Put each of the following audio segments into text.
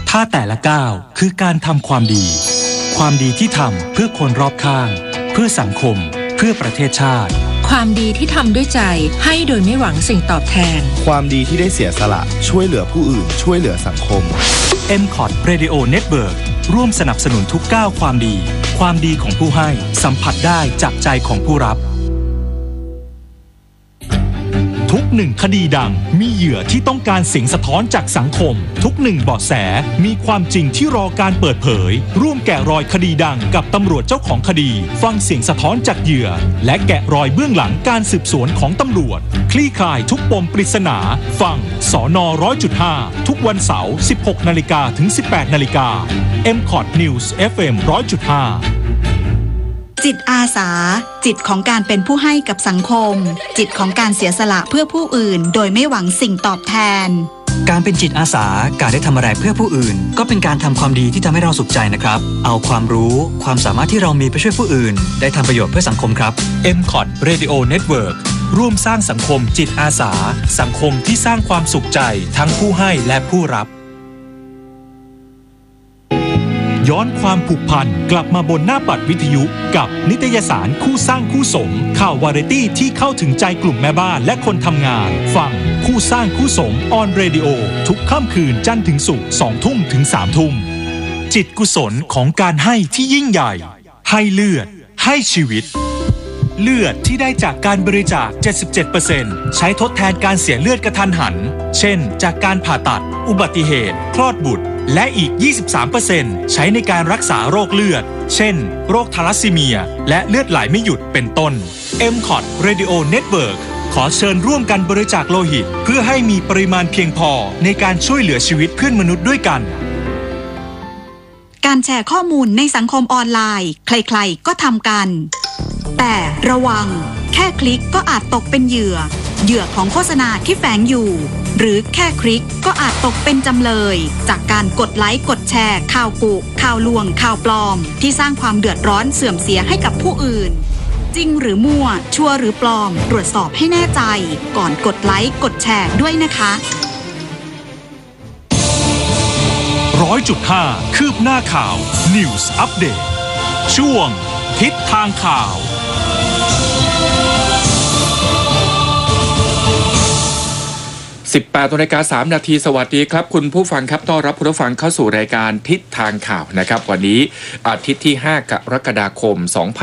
ถ้าแต่ละก้าวคือการทำความดีความดีที่ทำเพื่อคนรอบข้างเพื่อสังคมเพื่อประเทศชาติความดีที่ทำด้วยใจให้โดยไม่หวังสิ่งตอบแทนความดีที่ได้เสียสละช่วยเหลือผู้อื่นช่วยเหลือสังคม MCOT Radio Network ร่วมสนับสนุนทุกก้าวความดีความดีของผู้ให้สัมผัสได้จากใจของผู้รับทุกหนึ่งคดีดังมีเหยื่อที่ต้องการเสียงสะท้อนจากสังคมทุกหนึ่งเบาะแสมีความจริงที่รอการเปิดเผยร่วมแกะรอยคดีดังกับตำรวจเจ้าของคดีฟังเสียงสะท้อนจากเหยื่อและแกะรอยเบื้องหลังการสืบสวนของตำรวจคลี่คลายทุกปมปริศนาฟังสน. 100.5 ทุกวันเสาร์ 16 นาฬิกาถึง 18 นาฬิกา MCOT News FM 100.5 จิตอาสาจิตของการเป็นผู้ให้กับสังคมจิตของการเสียสละเพื่อผู้อื่นโดยไม่หวังสิ่งตอบแทนการเป็นจิตอาสาการได้ทำอะไรเพื่อผู้อื่นก็เป็นการทำความดีที่ทำให้เราสุขใจนะครับเอาความรู้ความสามารถที่เรามีไปช่วยผู้อื่นได้ทำประโยชน์เพื่อสังคมครับ MCOT Radio Network ร่วมสร้างสังคมจิตอาสาสังคมที่สร้างความสุขใจทั้งผู้ให้และผู้รับย้อนความผูกพันกลับมาบนหน้าปัดวิทยุกับนิตยสารคู่สร้างคู่สมข่าววาไรตี้ที่เข้าถึงใจกลุ่มแม่บ้านและคนทำงานฟังคู่สร้างคู่สมออนเรดิโอทุกค่ำคืนจันทร์ถึงศุกร์ 20:00 น. ถึง 3:00 น. จิตกุศลของการให้ที่ยิ่งใหญ่ให้เลือดให้ชีวิตเลือดที่ได้จากการบริจาค 77% ใช้ทดแทนการเสียเลือดกระทันหันเช่นจากการผ่าตัดอุบัติเหตุคลอดบุตรและอีก 23% ใช้ในการรักษาโรคเลือดเช่นโรคทาลัสซีเมียและเลือดไหลไม่หยุดเป็นต้น MCOT Radio Network ขอเชิญร่วมกันบริจาคโลหิตเพื่อให้มีปริมาณเพียงพอในการช่วยเหลือชีวิตเพื่อนมนุษย์ด้วยกันการแชร์ข้อมูลในสังคมออนไลน์ใครๆก็ทำกันแต่ระวังแค่คลิกก็อาจตกเป็นเหยื่อของโฆษณาที่แฝงอยู่หรือแค่คลิกก็อาจตกเป็นจำเลยจากการกดไลค์กดแชร์ข่าวกุข่าวลวงข่าวปลอมที่สร้างความเดือดร้อนเสื่อมเสียให้กับผู้อื่นจริงหรือมั่วชัวร์หรือปลอมตรวจสอบให้แน่ใจก่อนกดไลค์กดแชร์ด้วยนะคะ 100.5 คืบหน้าข่าว News Update ช่วงทิศทางข่าว 18:03 นาทีสวัสดีครับคุณผู้ฟังครับต้อนรับคุณผู้ฟังเข้าสู่รายการทิศทางข่าวนะครับวันนี้อาทิตย์ที่5กรกฎาคม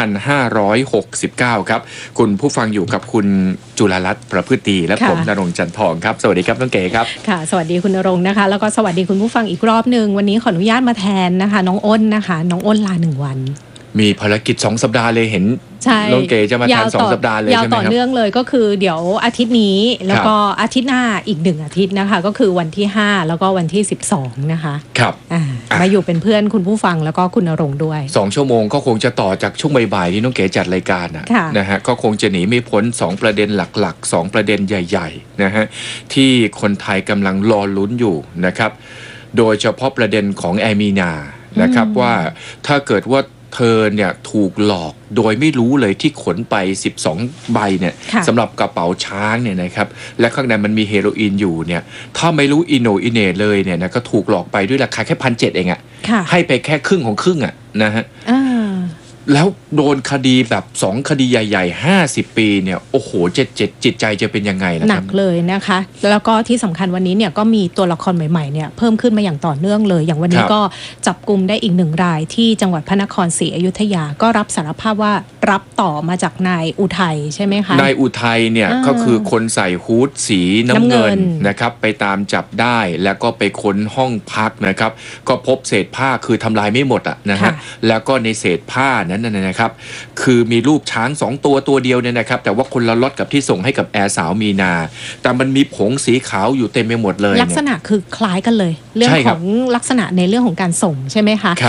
2569ครับคุณผู้ฟังอยู่กับคุณจุฬาลัตน์ประพฤติและผมณรงค์จันทร์ทองครับสวัสดีครับน้องเก๋ครับค่ะสวัสดีคุณณรงค์นะคะแล้วก็สวัสดีคุณผู้ฟังอีกรอบนึงวันนี้ขออนุญาตมาแทนนะคะน้องอ้นนะคะน้องอ้นลา1วันมีภารกิจ2สัปดาห์เลยเห็นน้องเก๋จะมาแทน2สัปดาห์เลยใช่ไหมครับยาวต่อเนื่องเลยก็คือเดี๋ยวอาทิตย์นี้แล้วก็อาทิตย์หน้าอีก1อาทิตย์นะคะก็คือวันที่5แล้วก็วันที่12นะคะครับมาอยู่เป็นเพื่อนคุณผู้ฟังแล้วก็คุณณรงค์ด้วย 2ชั่วโมงก็คงจะต่อจากช่วงบ่ายๆที่น้องเก๋จัดรายการนะฮะก็คงจะหนีไม่พ้น2ประเด็นหลักๆ2ประเด็นใหญ่ๆนะฮะที่คนไทยกำลังรอลุ้นอยู่นะครับโดยเฉพาะประเด็นของแอมีนานะครับว่าถ้าเกิดว่าเธอเนี่ยถูกหลอกโดยไม่รู้เลยที่ขนไป12ใบเนี่ยสำหรับกระเป๋าช้างเนี่ยนะครับและข้างในมันมีเฮโรอีนอยู่เนี่ยถ้าไม่รู้อิโนอิเนเลยเนี่ยนะก็ถูกหลอกไปด้วยราคาแค่ 1,700 เองอ่ะให้ไปแค่ครึ่งของครึ่งอ่ะนะฮะแล้วโดนคดีแบบ2คดีใหญ่ๆ50ปีเนี่ยโอ้โหจิตใจจะเป็นยังไงล่ะครับหนักเลยนะคะแล้วก็ที่สำคัญวันนี้เนี่ยก็มีตัวละครใหม่ๆเนี่ยเพิ่มขึ้นมาอย่างต่อเนื่องเลยอย่างวันนี้ก็จับกุมได้อีก1รายที่จังหวัดพระนครศรีอยุธยาก็รับสารภาพว่ารับต่อมาจากนายอุทัยใช่ไหมคะนายอุทัยเนี่ยก็คือคนใส่ฮู้ดสีน้ำเงินนะครับไปตามจับได้แล้วก็ไปค้นห้องพักนะครับก็พบเศษผ้าคือทำลายไม่หมดอ่ะนะฮะแล้วก็ในเศษผ้านั้นนะครับคือมีรูปช้าง2ตัวเดียวเนี่ยนะครับแต่ว่าคนละล็อตกับที่ส่งให้กับแอร์สาวมีนาแต่มันมีผงสีขาวอยู่เต็มไปหมดเลยลักษณะคือคล้ายกันเลยเรื่องของลักษณะในเรื่องของการส่งใช่ไหมคะ